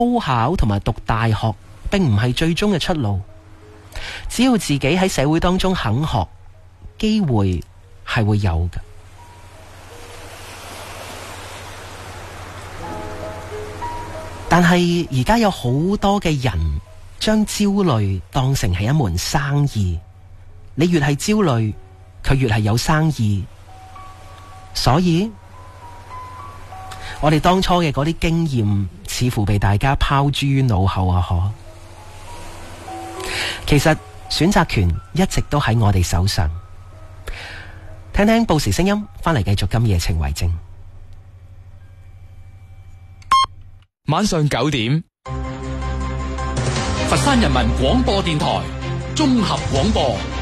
高考同埋讀大學並唔係最終嘅出路，只要自己喺社會當中肯學，機會係會有嘅。但係而家有好多嘅人將焦慮當成係一門生意，你越係焦慮，佢越係有生意。所以我哋當初嘅嗰啲經驗似乎被大家拋諸於腦後啊！其實選擇權一直都喺我哋手上。聽聽報時聲音，返嚟繼續今夜情為證。 晚上9點，佛山人民廣播電台綜合廣播。